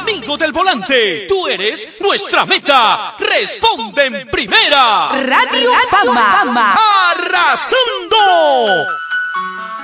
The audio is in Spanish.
Amigo del volante, tú eres nuestra meta. Responde en primera. Radio Fama. ¡Arrasando!